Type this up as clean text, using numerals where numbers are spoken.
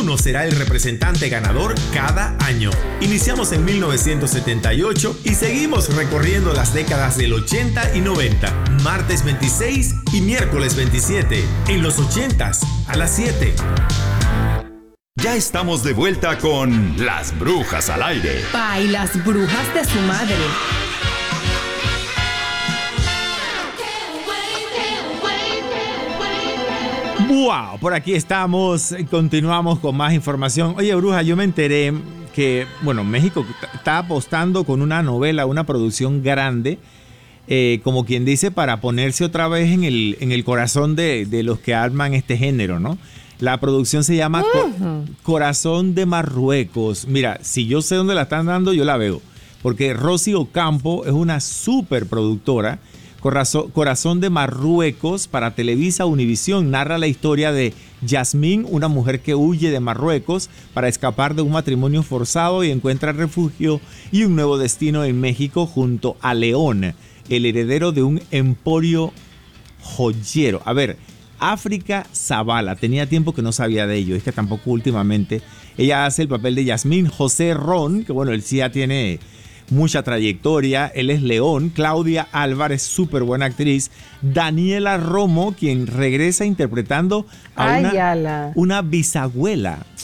uno será el representante ganador cada año. Iniciamos en 1978 y seguimos recorriendo las décadas del 80 y 90. Martes 26 y miércoles 27. En los 80s a las 7. Ya estamos de vuelta con Las Brujas al Aire. Pa, y las brujas de su madre. ¡Wow! Por aquí estamos, continuamos con más información. Oye, bruja, yo me enteré que, bueno, México está apostando con una novela, una producción grande, como quien dice, para ponerse otra vez en el corazón de los que arman este género, ¿no? La producción se llama Corazón de Marruecos. Mira, si yo sé dónde la están dando, yo la veo. Porque Rosy Ocampo es una súper productora. Corazón de Marruecos para Televisa Univisión narra la historia de Yasmín, una mujer que huye de Marruecos para escapar de un matrimonio forzado y encuentra refugio y un nuevo destino en México junto a León, el heredero de un emporio joyero. A ver, África Zavala, tenía tiempo que no sabía de ello, es que tampoco últimamente. Ella hace el papel de Yasmín. José Ron, que bueno, él sí ya tiene mucha trayectoria, él es León. Claudia Álvarez, súper buena actriz. Daniela Romo, quien regresa interpretando a una bisabuela.